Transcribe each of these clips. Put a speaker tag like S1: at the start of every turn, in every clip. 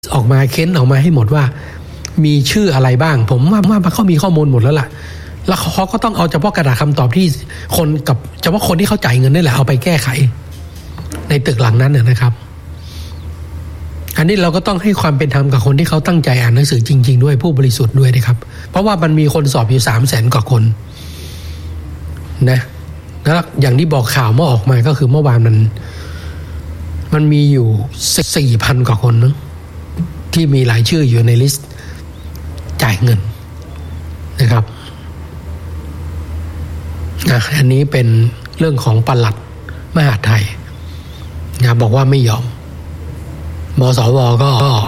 S1: ออกมาเค้นออกมาให้หมดว่ามีชื่ออะไรบ้างผมว่าเขามีข้อมูลหมดแล้วล่ะแล้วเขาก็ต้องเอาเฉพาะกระดาษคำตอบที่คนกับเฉพาะคนที่เขาจ่ายเงินนี่แหละเอาไปแก้ไขในตึกหลังนั้นนะครับอันนี้เราก็ต้องให้ความเป็นธรรมกับคนที่เขาตั้งใจอ่านหนังสือจริงๆด้วยผู้บริสุทธิ์ด้วยนะครับเพราะว่ามันมีคนสอบอยู่300,000 กว่าคนนะแล้วอย่างที่บอกข่าวเมื่อออกมาก็คือเมื่อวานมันมีอยู่ 4,000 กว่าคนนะที่มีหลายชื่ออยู่ในลิสต์จ่ายเงินนะครับอันนี้เป็นเรื่องของปลัดมหาดไทยนะบอกว่าไม่ยอมมสวก็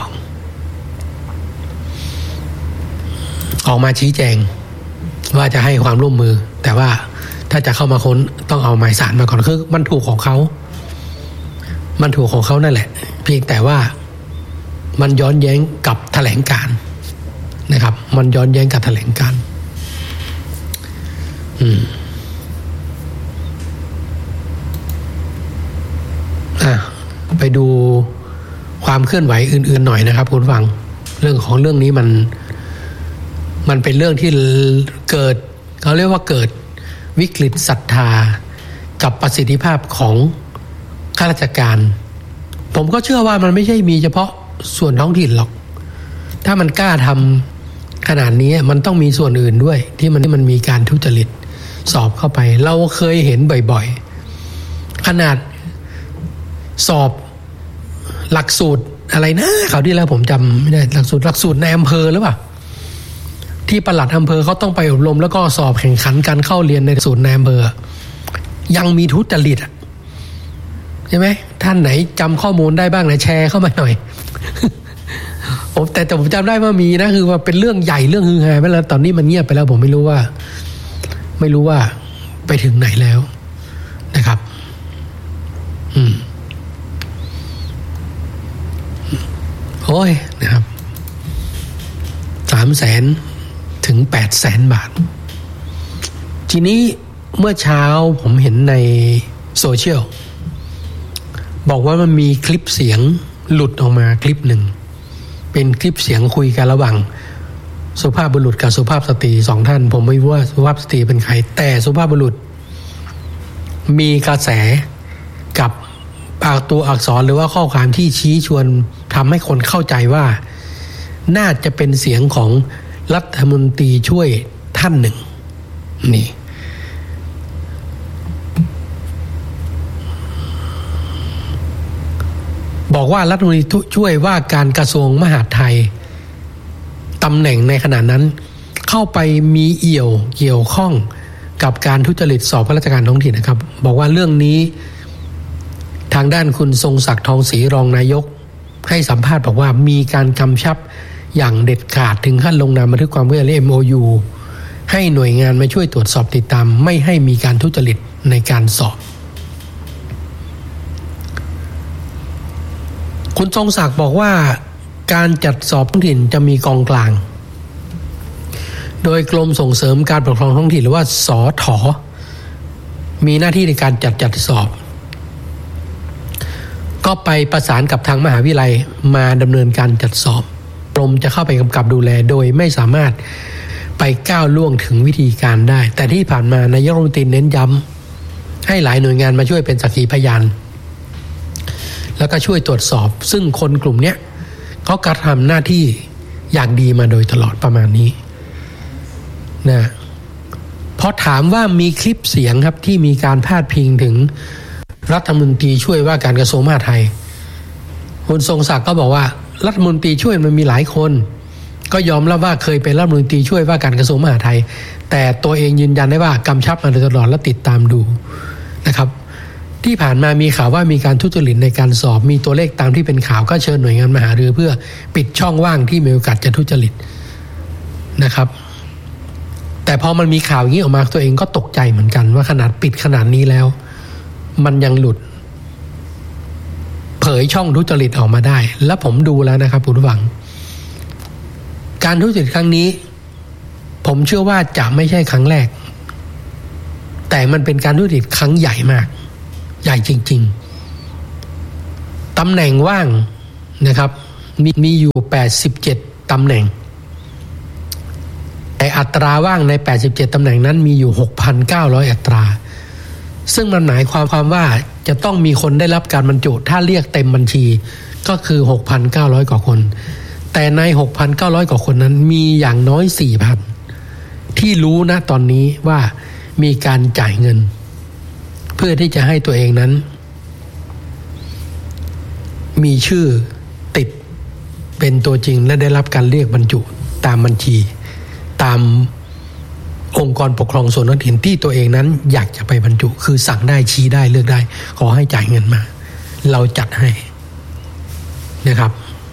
S1: ออกมาชี้แจงว่าจะให้ความร่วมมือแต่ว่าถ้าจะเข้ามาค้นต้องเอาหมายสารมาก่อนคือมันถูกของเขานั่นแหละเพียงแต่ว่ามันย้อนแย้งกับแถลงการณ์นะครับมันย้อนแย้งกับแถลงการณ์ไปดูความเคลื่อนไหวอื่นๆหน่อยนะครับคุณฟังเรื่องนี้มันเป็นเรื่องที่เกิดเขาเรียกว่าเกิดวิกฤตศรัทธากับประสิทธิภาพของข้าราชการผมก็เชื่อว่ามันไม่ใช่มีเฉพาะส่วนท้องถิ่นหรอกถ้ามันกล้าทำขนาดนี้มันต้องมีส่วนอื่นด้วยที่มันมีการทุจริตสอบเข้าไปเราเคยเห็นบ่อยๆขนาดสอบหลักสูตรอะไรนะคราวที่แล้วผมจำไม่ได้หลักสูตรในอำเภอหรือเปล่าที่ปลัดอำเภอเขาต้องไปอบรมแล้วก็สอบแข่งขันการเข้าเรียนในสูตรในอำเภอยังมีทุจริตใช่ไหมท่านไหนจำข้อมูลได้บ้างนะแชร์เข้ามาหน่อย แต่ผมจำได้ว่ามีนะคือว่าเป็นเรื่องใหญ่เรื่องฮือฮาไปแล้วตอนนี้มันเงียบไปแล้วผมไม่รู้ว่าไปถึงไหนแล้วนะครับโอ้ยนะครับ300,000 ถึง 800,000 บาททีนี้เมื่อเช้าผมเห็นในโซเชียลบอกว่ามันมีคลิปเสียงหลุดออกมาคลิปหนึ่งเป็นคลิปเสียงคุยกันระหว่างสุภาพบุรุษกับสุภาพสตรี2ท่านผมไม่รู้ว่าสุภาพสตรีเป็นใครแต่สุภาพบุรุษมีกระแสกับตัวอักษรหรือว่าข้อความที่ชี้ชวนทำให้คนเข้าใจว่าน่าจะเป็นเสียงของรัฐมนตรีช่วยท่านหนึ่งนี่บอกว่ารัฐมนตรีช่วยว่าการกระทรวงมหาดไทยตำแหน่งในขณะนั้นเข้าไปมีเกี่ยวข้องกับการทุจริตสอบข้าราชการท้องถิ่นนะครับบอกว่าเรื่องนี้ทางด้านคุณทรงศักดิ์ทองศรีรองนายกให้สัมภาษณ์บอกว่ามีการกำชับอย่างเด็ดขาดถึงขั้นลงนามบันทึกความเข้าใจ MOU ให้หน่วยงานมาช่วยตรวจสอบติดตามไม่ให้มีการทุจริตในการสอบคุณทรงศักดิ์บอกว่าการจัดสอบท้องถิ่นจะมีกองกลางโดยกรมส่งเสริมการปกครองท้องถิ่นหรือว่าสท.มีหน้าที่ในการจัดสอบก็ไปประสานกับทางมหาวิทยาลัยมาดำเนินการจัดสอบกรมจะเข้าไปกำกับดูแลโดยไม่สามารถไปก้าวล่วงถึงวิธีการได้แต่ที่ผ่านมานายกรัฐมนตรีเน้นย้ำให้หลายหน่วยงานมาช่วยเป็นสักขีพยานแล้วก็ช่วยตรวจสอบซึ่งคนกลุ่มนี้เขากระทำหน้าที่อย่างดีมาโดยตลอดประมาณนี้นะพอถามว่ามีคลิปเสียงครับที่มีการพาดพิงถึงรัฐมนตรีช่วยว่าการกระทรวงมหาดไทยคุณทรงศักดิ์ก็บอกว่ารัฐมนตรีช่วยมันมีหลายคนก็ยอมรับว่าเคยเป็นรัฐมนตรีช่วยว่าการกระทรวงมหาดไทยแต่ตัวเองยืนยันได้ว่ากำชับมาโดยตลอดและติดตามดูนะครับที่ผ่านมามีข่าวว่ามีการทุจริตในการสอบมีตัวเลขตามที่เป็นข่าวก็เชิญหน่วยงานมาหารือเพื่อปิดช่องว่างที่มีโอกาสจะทุจริตนะครับแต่พอมันมีข่าวอย่างนี้ออกมาตัวเองก็ตกใจเหมือนกันว่าขนาดปิดขนาดนี้แล้วมันยังหลุดเผยช่องทุจริตออกมาได้และผมดูแล้วนะครับคุณผู้ฟังการทุจริตครั้งนี้ผมเชื่อว่าจะไม่ใช่ครั้งแรกแต่มันเป็นการทุจริตครั้งใหญ่มากใหญ่จริงๆตำแหน่งว่างนะครับมีอยู่87ตำแหน่งแต่อัตราว่างใน87ตำแหน่งนั้นมีอยู่ 6,900 อัตราซึ่งมันหมายความว่าจะต้องมีคนได้รับการบรรจุถ้าเรียกเต็มบัญชีก็คือ 6,900 กว่าคนแต่ใน 6,900 กว่าคนนั้นมีอย่างน้อย 4,000 ที่รู้นะตอนนี้ว่ามีการจ่ายเงินเพื่อที่จะให้ตัวเองนั้นมีชื่อติดเป็นตัวจริงและได้รับการเรียกบรรจุตามบัญชีตามองค์กรปกครองส่วนท้องถิ่นที่ตัวเองนั้นอยากจะไปบรรจุคือสั่งได้ชี้ได้เลือกได้ขอให้จ่ายเงินมาเราจัดให้นะครับ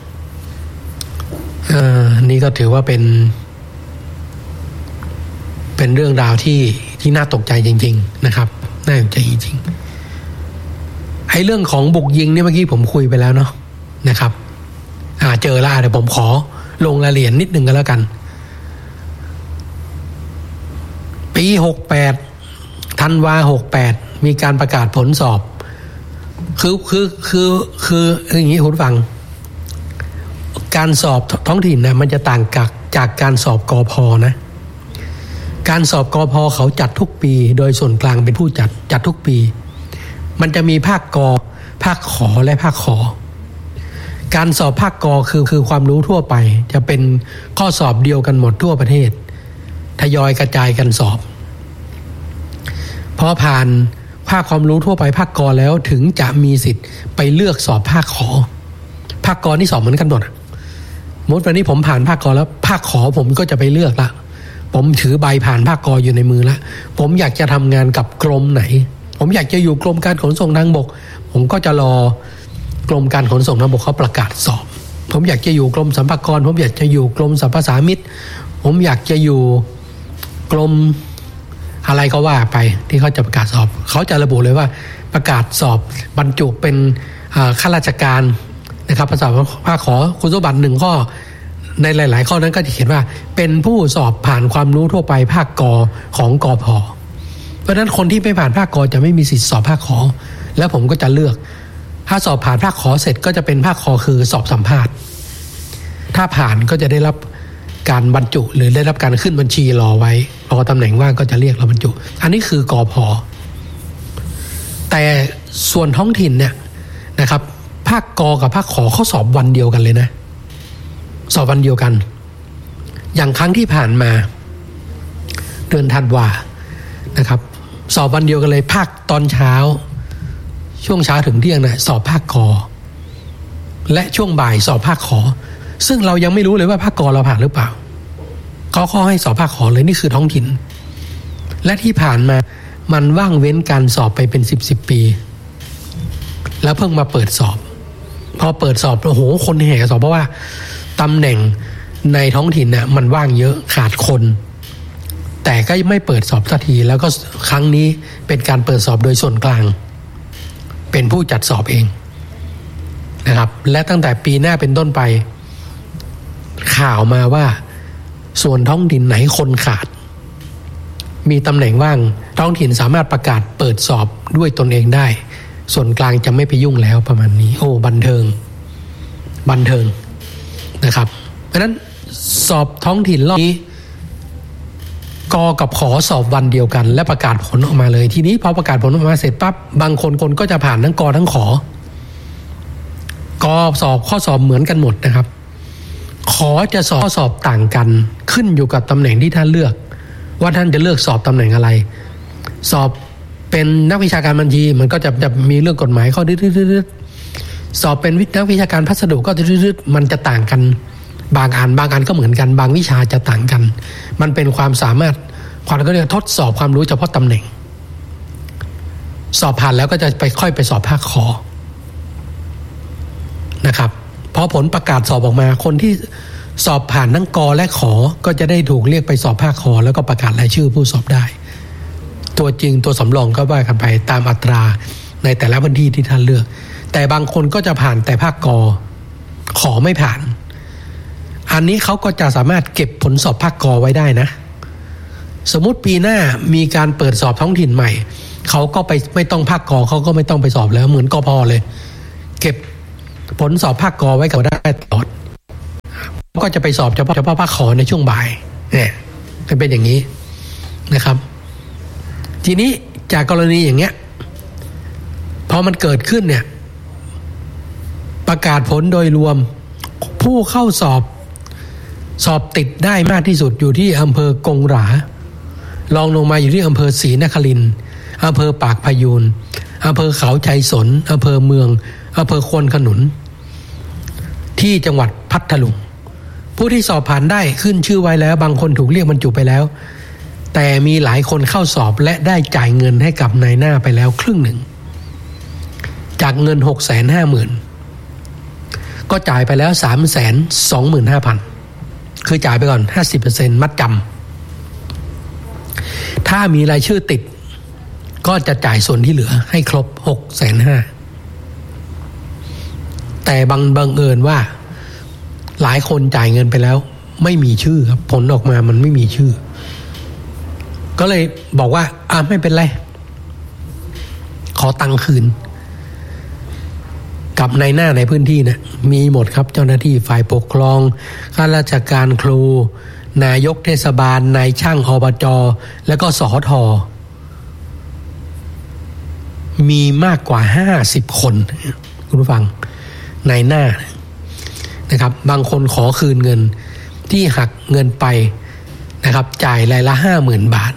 S1: นี่ก็ถือว่าเป็นเรื่องราวที่น่าตกใจจริงๆนะครับน่าตกใจจริงๆไอ้เรื่องของบุกยิงเนี่ยเมื่อกี้ผมคุยไปแล้วเนาะนะครับเจอแล้วเดี๋ยวผมขอลงรายละเอียดนิดนึงกันแล้วกันปี68ธันวา68มีการประกาศผลสอบคืออย่างนี้คุณฟังการสอบท้องถิ่นนะมันจะต่างจากการสอบกพ.นะการสอบกพ.เขาจัดทุกปีโดยส่วนกลางเป็นผู้จัดทุกปีมันจะมีภาคกภาคขอและภาคขอการสอบภาคกคือความรู้ทั่วไปจะเป็นข้อสอบเดียวกันหมดทั่วประเทศทยอยกระจายกันสอบพอผ่านภาคความรู้ทั่วไปภาคกแล้วถึงจะมีสิทธิ์ไปเลือกสอบภาคขอภาคกนี่สอบเหมือนกันหมดมุดวันนี้ผมผ่านภาคกแล้วภาคขอผมก็จะไปเลือกละผมถือใบผ่านภาคกอยู่ในมือละผมอยากจะทำงานกับกรมไหนผมอยากจะอยู่กรมการขนส่งทางบกผมก็จะรอกรมการขนส่งทางบกเขาประกาศสอบผมอยากจะอยู่กรมสรรพากรผมอยากจะอยู่กรมสรรพสามิตผมอยากจะอยู่กรมอะไรก็ว่าไปที่เขาจะประกาศสอบเขาจะระบุเลยว่าประกาศสอบบรรจุเป็นข้าราชการนะครับภาษาภาคขอคุณสมบัติ1ข้อในหลายๆข้อนั้นก็จะเขียนว่าเป็นผู้สอบผ่านความรู้ทั่วไปภาคกของกพ.เพราะฉะนั้นคนที่ไม่ผ่านภาคกจะไม่มีสิทธิสอบภาคขอแล้วผมก็จะเลือกถ้าสอบผ่านภาคขอเสร็จก็จะเป็นภาคขอคือสอบสัมภาษณ์ถ้าผ่านก็จะได้รับการบรรจุหรือได้รับการขึ้นบัญชีรอไว้พอตำแหน่งว่างก็จะเรียกเราบรรจุอันนี้คือกพ.แต่ส่วนท้องถิ่นเนี่ยนะครับภาคกกับภาคขอเขาสอบวันเดียวกันเลยนะสอบวันเดียวกันอย่างครั้งที่ผ่านมาเดือนธันวานะครับสอบวันเดียวกันเลยภาคตอนเช้าช่วงเช้าถึงเที่ยงนะสอบภาคกและช่วงบ่ายสอบภาคขอซึ่งเรายังไม่รู้เลยว่าภาคกเราผ่านหรือเปล่าเขาขอให้สอบภาคขอเลยนี่คือท้องถิ่นและที่ผ่านมามันว่างเว้นการสอบไปเป็น10 ปีแล้วเพิ่งมาเปิดสอบพอเปิดสอบโอ้โหคนแห่สอบเพราะว่าตำแหน่งในท้องถิ่นน่ะมันว่างเยอะขาดคนแต่ก็ไม่เปิดสอบสักทีแล้วก็ครั้งนี้เป็นการเปิดสอบโดยส่วนกลางเป็นผู้จัดสอบเองนะครับและตั้งแต่ปีหน้าเป็นต้นไปข่าวมาว่าส่วนท้องถิ่นไหนคนขาดมีตำแหน่งว่างท้องถิ่นสามารถประกาศเปิดสอบด้วยตนเองได้ส่วนกลางจะไม่ไปยุ่งแล้วประมาณนี้โอ้บันเทิงนะครับเพราะฉะนั้นสอบท้องถิ่นรอบนี้กกับขอสอบวันเดียวกันและประกาศผลออกมาเลยทีนี้พอประกาศผลออกมาเสร็จปั๊บบางคนก็จะผ่านทั้งกทั้งขอกสอบข้อสอบเหมือนกันหมดนะครับขอจะสอบข้อสอบต่างกันขึ้นอยู่กับตำแหน่งที่ท่านเลือกว่าท่านจะเลือกสอบตำแหน่งอะไรสอบเป็นนักวิชาการบัญชีมันก็จะมีเรื่องกฎหมายข้อดื้อสอบเป็นนักวิชาการพัสดุก็ดื้อมันจะต่างกันบางอันก็เหมือนกันบางวิชาจะต่างกันมันเป็นความสามารถความก็เรียกทดสอบความรู้เฉพาะตำแหน่งสอบผ่านแล้วก็จะค่อยไปสอบภาคขอนะครับพอผลประกาศสอบออกมาคนที่สอบผ่านทั้งกและขอก็จะได้ถูกเรียกไปสอบภาคขอแล้วก็ประกาศรายชื่อผู้สอบได้ตัวจริงตัวสำรองก็ว่ากันไปตามอัตราในแต่ละพื้นที่ที่ท่านเลือกแต่บางคนก็จะผ่านแต่ภาคกขอไม่ผ่านอันนี้เขาก็จะสามารถเก็บผลสอบภาคกไว้ได้นะสมมุติปีหน้ามีการเปิดสอบท้องถิ่นใหม่เขาก็ไปไม่ต้องภาคกเขาก็ไม่ต้องไปสอบแล้วเหมือนกพเลยเก็บผลสอบภาคกอไว้ก็ได้ตลอดก็จะไปสอบเฉพาะภาคขอในช่วงบ่ายเนี่ยเป็นอย่างนี้นะครับทีนี้จากกรณีอย่างเงี้ยพอมันเกิดขึ้นเนี่ยประกาศผลโดยรวมผู้เข้าสอบติดได้มากที่สุดอยู่ที่อำเภอกงหรารองลงมาอยู่ที่อำเภอศรีนครินทร์อำเภอปากพยูนอำเภอเขาชัยสนอำเภอเมืองอำเภอควนขนุนที่จังหวัดพัทลุงผู้ที่สอบผ่านได้ขึ้นชื่อไว้แล้วบางคนถูกเรียกบรรจุไปแล้วแต่มีหลายคนเข้าสอบและได้จ่ายเงินให้กับนายหน้าไปแล้วครึ่งหนึ่งจากเงิน 650,000 ก็จ่ายไปแล้ว 325,000 คือจ่ายไปก่อน 50% มัดจำถ้ามีรายชื่อติดก็จะจ่ายส่วนที่เหลือให้ครบ 650,000 แต่บังเอิญว่าหลายคนจ่ายเงินไปแล้วไม่มีชื่อครับผลออกมามันไม่มีชื่อก็เลยบอกว่าไม่เป็นไรขอตังค์คืนกับนายหน้าในพื้นที่นะมีหมดครับเจ้าหน้าที่ฝ่ายปกครองข้าราชการครูนายกเทศบาลนายช่างอบจแล้วก็สทมีมากกว่า50คนคุณผู้ฟังนายหน้านะครับบางคนขอคืนเงินที่หักเงินไปนะครับจ่ายรายละ 50,000 บาท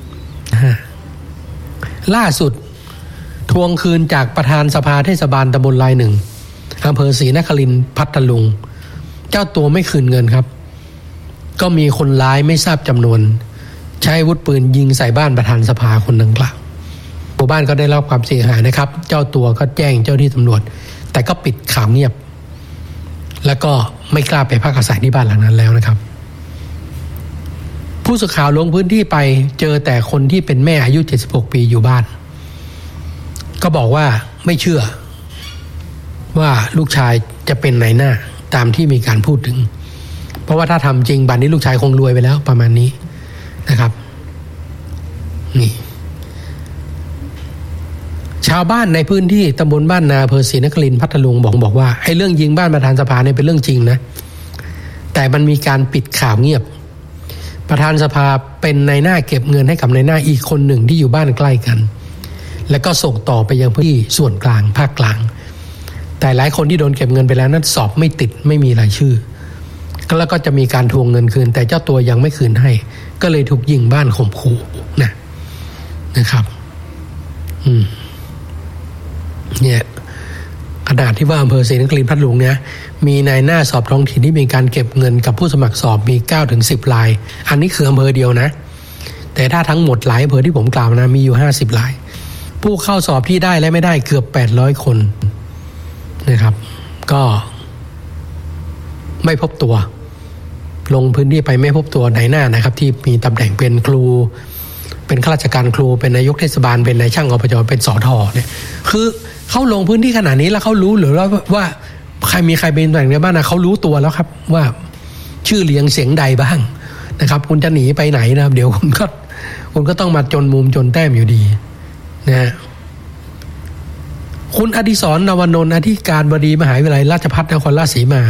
S1: ล่าสุดทวงคืนจากประธานสภาเทศบาลตำบลรายหนึ่งอำเภอศรีนครินทร์พัทลุงเจ้าตัวไม่คืนเงินครับก็มีคนร้ายไม่ทราบจำนวนใช้อาวุธปืนยิงใส่บ้านประธานสภาคนดังกล่าวหมู่บ้านก็ได้รับความเสียหายนะครับเจ้าตัวก็แจ้งเจ้าที่ตำรวจแต่ก็ปิดข่าวเงียบแล้วก็ไม่กล้าไปพักอาศัยที่บ้านหลังนั้นแล้วนะครับผู้สื่อข่าวลงพื้นที่ไปเจอแต่คนที่เป็นแม่อายุ76ปีอยู่บ้านก็บอกว่าไม่เชื่อว่าลูกชายจะเป็นนายหน้าตามที่มีการพูดถึงเพราะว่าถ้าทำจริงบัดนี้ลูกชายคงรวยไปแล้วประมาณนี้นะครับนี่ชาวบ้านในพื้นที่ตำบลบ้านนาอำเภอศรีนครินทร์พัทลุงบอกว่าไอ้เรื่องยิงบ้านประธานสภาเนี่ยเป็นเรื่องจริงนะแต่มันมีการปิดข่าวเงียบประธานสภาเป็นนายหน้าเก็บเงินให้กับนายหน้าอีกคนหนึ่งที่อยู่บ้านใกล้กันแล้วก็ส่งต่อไปยังพื้นที่ส่วนกลางภาคกลางแต่หลายคนที่โดนเก็บเงินไปแล้วนั้นสอบไม่ติดไม่มีรายชื่อแล้วก็จะมีการทวงเงินคืนแต่เจ้าตัวยังไม่คืนให้ก็เลยถูกยิงบ้านข่มขู่นะครับเนี่ยขนาดที่ว่าอำเภอศรีนครินทร์พัทลุงเนี่ยมีนายหน้าสอบท้องถิ่นที่มีการเก็บเงินกับผู้สมัครสอบมี 9-10 รายอันนี้คืออำเภอเดียวนะแต่ถ้าทั้งหมดหลายอำเภอที่ผมกล่าวนะมีอยู่50รายผู้เข้าสอบที่ได้และไม่ได้เกือบ800คนนะครับก็ไม่พบตัวลงพื้นที่ไปไม่พบตัวนายหน้านะครับที่มีตำแหน่งเป็นครูเป็นข้าราชการครูเป็นนายกเทศบาลเป็นนายช่างอบจเป็นสทเนี่ยคือเขาลงพื้นที่ขนาดนี้แล้วเขารู้หรือว่าใครมีใครเป็นตำแหน่งในบ้านนะเขารู้ตัวแล้วครับว่าชื่อเรียงเสียงใดบ้างนะครับคุณจะหนีไปไหนนะครับเดี๋ยวคุณก็ต้องมาจนมุมจนแต้มอยู่ดีนะคุณอดิศร นวนนท์อธิการบดีมหาวิทยาลัยราชภัฏนครราชสีมา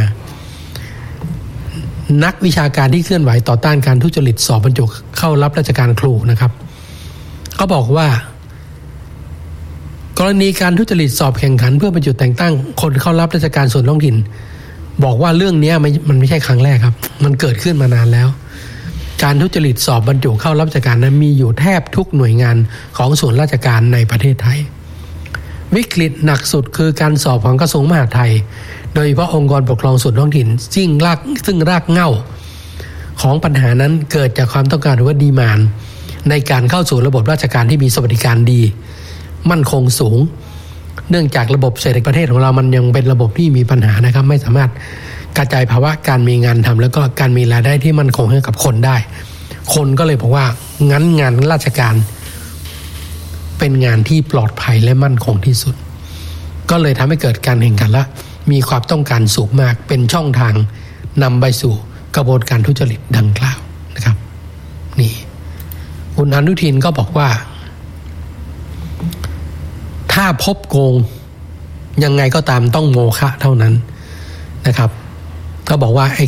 S1: นักวิชาการที่เคลื่อนไหวต่อต้านการทุจริตสอบบรรจุเข้ารับราชการครูนะครับก็บอกว่ากรณีการทุจริตสอบแข่งขันเพื่อบรรจุแต่งตั้งคนเข้ารับราชการส่วนท้องถิ่นบอกว่าเรื่องนี้มันไม่ใช่ครั้งแรกครับมันเกิดขึ้นมานานแล้วการทุจริตสอบบรรจุเข้ารับราชการนั้นมีอยู่แทบทุกหน่วยงานของส่วนราชการในประเทศไทยวิกฤตหนักสุดคือการสอบของกระทรวงมหาดไทยโดยเฉพาะองค์กรปกครองส่วนท้องถิ่นซึ่งรากเหง้าของปัญหานั้นเกิดจากความต้องการหรือว่าดีมานด์ในการเข้าสู่ระบบราชการที่มีสวัสดิการดีมั่นคงสูงเนื่องจากระบบเศรษฐกิจประเทศของเรามันยังเป็นระบบที่มีปัญหานะครับไม่สามารถกระจายภาวะการมีงานทำแล้วก็การมีรายได้ที่มั่นคงให้กับคนได้คนก็เลยบอกว่างั้นงานราชการเป็นงานที่ปลอดภัยและมั่นคงที่สุดก็เลยทำให้เกิดการแข่งขันและมีความต้องการสูงมากเป็นช่องทางนำไปสู่กระบวนการทุจริตดังกล่าวนะครับนี่คุณอนุทินก็บอกว่าถ้าพบโกงยังไงก็ตามต้องโมฆะเท่านั้นนะครับก็บอกว่าไอ้